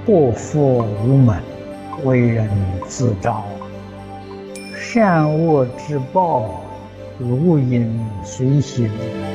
祸福无门，为人自招。善恶之报，如影随形。